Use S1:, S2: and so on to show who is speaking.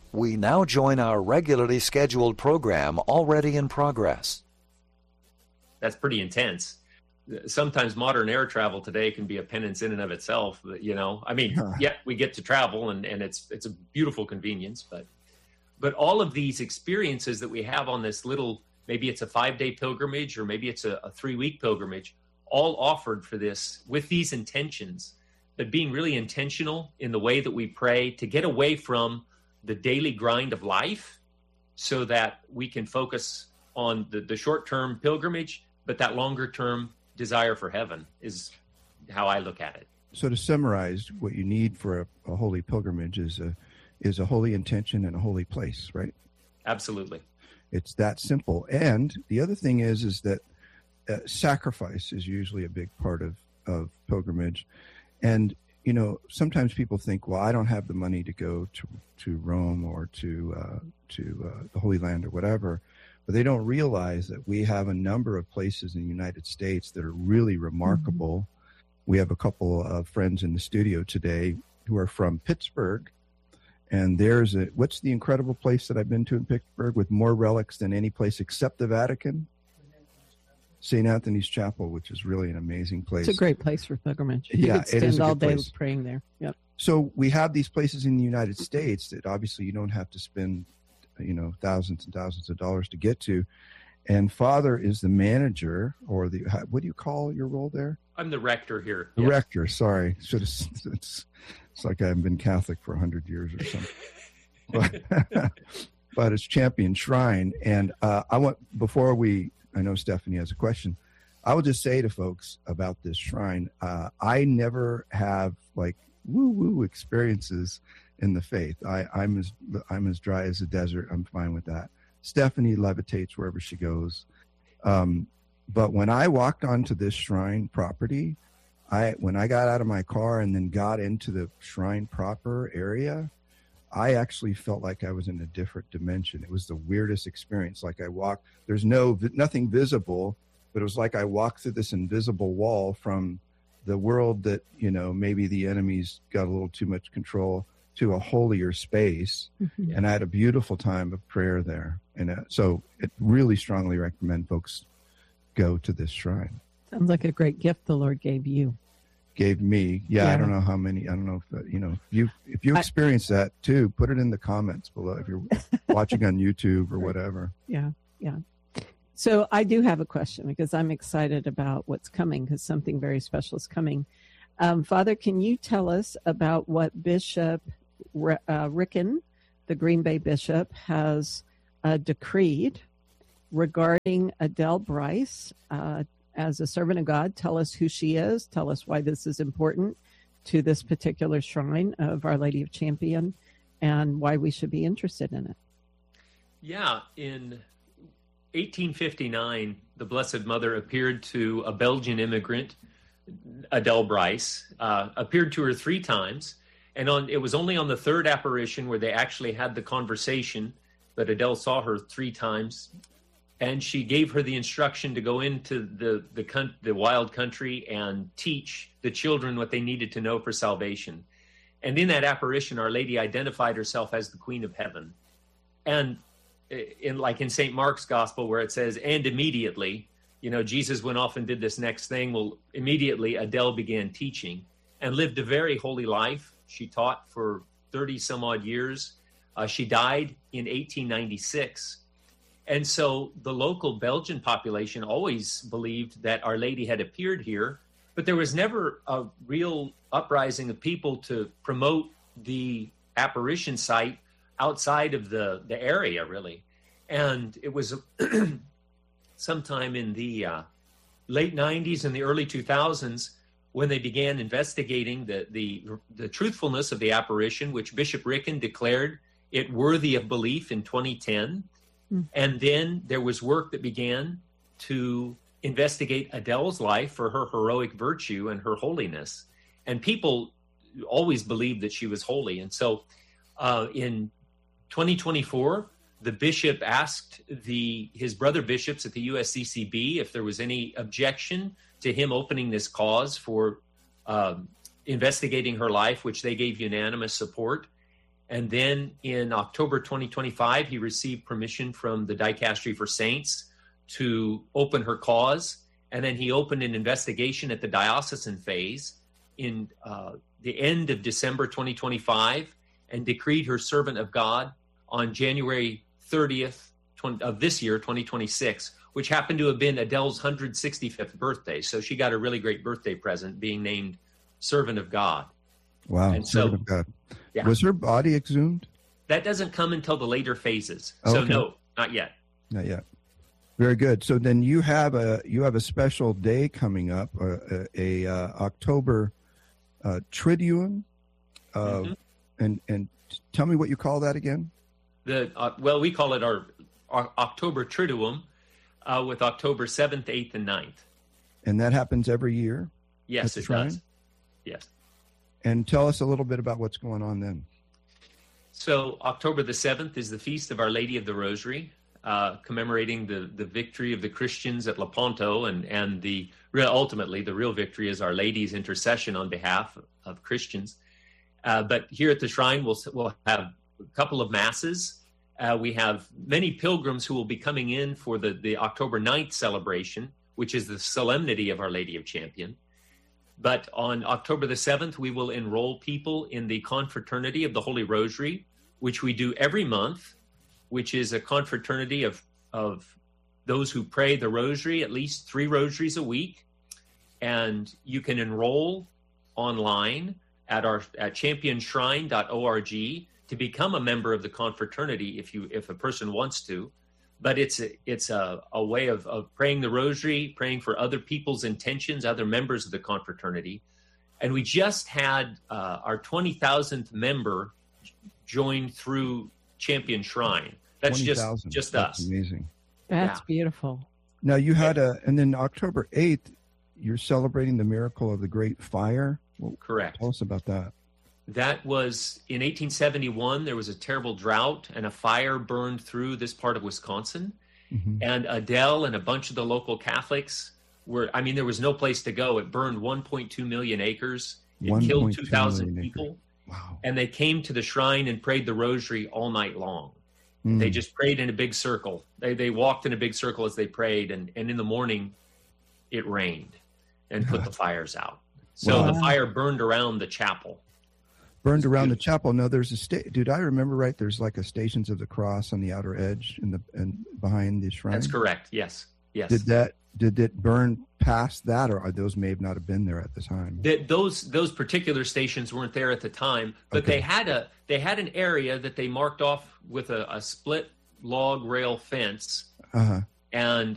S1: We now join our regularly scheduled program already in progress.
S2: That's pretty intense. Sometimes modern air travel today can be a penance in and of itself, you know. I mean, yeah, we get to travel and it's a beautiful convenience, but all of these experiences that we have on this little, maybe it's a 5-day pilgrimage or maybe it's a 3-week pilgrimage, all offered for this with these intentions, but being really intentional in the way that we pray to get away from the daily grind of life so that we can focus on the short-term pilgrimage, but that longer-term desire for heaven is how I look at it.
S3: So to summarize, what you need for a holy pilgrimage is a holy intention and a holy place, right?
S2: Absolutely.
S3: It's that simple. And the other thing is that sacrifice is usually a big part of pilgrimage. And, you know, sometimes people think, well, I don't have the money to go to Rome or to the Holy Land or whatever. But they don't realize that we have a number of places in the United States that are really remarkable. Mm-hmm. We have a couple of friends in the studio today who are from Pittsburgh. And what's the incredible place that I've been to in Pittsburgh with more relics than any place except the Vatican? St. Anthony's Chapel, which is really an amazing place.
S4: It's a great place for pilgrimage. You could spend all day praying there. Yep.
S3: So we have these places in the United States that obviously you don't have to spend, you know, thousands and thousands of dollars to get to. And Father is the manager, or what do you call your role there?
S2: I'm the rector here.
S3: The rector, sorry. It's like I've been Catholic for 100 years or something. But it's Champion Shrine. And I know Stephanie has a question. I will just say to folks about this shrine, I never have like woo-woo experiences in the faith. I'm as dry as a desert. I'm fine with that. Stephanie levitates wherever she goes. But when I walked onto this shrine property, when I got out of my car and then got into the shrine proper area, I actually felt like I was in a different dimension. It was the weirdest experience. Like I walked, there's nothing visible, but it was like I walked through this invisible wall from the world that, you know, maybe the enemy's got a little too much control to a holier space. Mm-hmm. And I had a beautiful time of prayer there. And so it really strongly recommend folks go to this shrine.
S4: Sounds like a great gift the Lord gave you.
S3: Gave me. Yeah. I don't know how many, I don't know if, you know, if you experience that too, put it in the comments below if you're watching on YouTube or whatever.
S4: Yeah. Yeah. So I do have a question because I'm excited about what's coming because something very special is coming. Father, can you tell us about what Bishop Ricken, the Green Bay bishop, has decreed regarding Adele Bryce as a servant of God? Tell us who she is. Tell us why this is important to this particular shrine of Our Lady of Champion and why we should be interested in it.
S2: Yeah, in 1859, the Blessed Mother appeared to a Belgian immigrant, Adele Bryce, appeared to her 3 times. And it was only on the 3rd apparition where they actually had the conversation that Adele saw her 3 times. And she gave her the instruction to go into the wild country and teach the children what they needed to know for salvation. And in that apparition, Our Lady identified herself as the Queen of Heaven. And in St. Mark's Gospel, where it says, and immediately, you know, Jesus went off and did this next thing. Well, immediately Adele began teaching and lived a very holy life. She taught for 30 some odd years. She died in 1896. And so the local Belgian population always believed that Our Lady had appeared here, but there was never a real uprising of people to promote the apparition site outside of the area, really. And it was sometime in the late 90s and the early 2000s when they began investigating the truthfulness of the apparition, which Bishop Ricken declared it worthy of belief in 2010. And then there was work that began to investigate Adele's life for her heroic virtue and her holiness. And people always believed that she was holy. And so in 2024, the bishop asked his brother bishops at the USCCB if there was any objection to him opening this cause for investigating her life, which they gave unanimous support. And then in October 2025, he received permission from the Dicastery for Saints to open her cause. And then he opened an investigation at the diocesan phase in the end of December 2025 and decreed her servant of God on January 30th of this year, 2026, which happened to have been Adele's 165th birthday. So she got a really great birthday present being named Servant of God.
S3: Wow.
S2: And so,
S3: Servant of God.
S2: Yeah.
S3: Was her body exhumed?
S2: That doesn't come until the later phases.
S3: Oh,
S2: so
S3: okay.
S2: no, not yet.
S3: Not yet. Very good. So then you have a special day coming up, October Triduum, and tell me what you call that again.
S2: Well, we call it our October Triduum, with October 7th, 8th, and 9th.
S3: And that happens every year?
S2: Yes, it does. Yes.
S3: And tell us a little bit about what's going on then.
S2: So October the 7th is the Feast of Our Lady of the Rosary, commemorating the victory of the Christians at Lepanto, and ultimately the real victory is Our Lady's intercession on behalf of Christians. But here at the shrine, we'll have a couple of masses. We have many pilgrims who will be coming in for the October 9th celebration, which is the Solemnity of Our Lady of Champion. But on October the 7th, we will enroll people in the Confraternity of the Holy Rosary, which we do every month, which is a confraternity of those who pray the rosary, at least 3 rosaries a week. And you can enroll online at championshrine.org to become a member of the confraternity if a person wants to. But it's a way of praying the rosary, praying for other people's intentions, other members of the confraternity. And we just had our 20,000th member join through Champion Shrine. That's
S3: 20,000.
S2: just
S3: That's
S2: us.
S3: amazing.
S4: That's
S2: Yeah.
S4: beautiful.
S3: Now you had and then October 8th, you're celebrating the miracle of the Great Fire. Well,
S2: Correct.
S3: tell us about that.
S2: That was in 1871. There was a terrible drought and a fire burned through this part of Wisconsin.
S3: Mm-hmm.
S2: And Adele and a bunch of the local Catholics there was no place to go. It burned 1.2 million acres. It killed 2,000 people.
S3: Wow.
S2: And they came to the shrine and prayed the rosary all night long. They just prayed in a big circle. They walked in a big circle as they prayed. And in the morning, it rained and put the fires out. So
S3: Wow.
S2: the fire burned around the chapel.
S3: Burned around the chapel. No, there's dude, I remember right. There's like a Stations of the Cross on the outer edge and behind the shrine.
S2: That's correct. Yes.
S3: Did it burn past that, or those may have not have been there at the time?
S2: Those particular stations weren't there at the time, but
S3: Okay.
S2: they had an area that they marked off with a split log rail fence,
S3: Uh-huh.
S2: and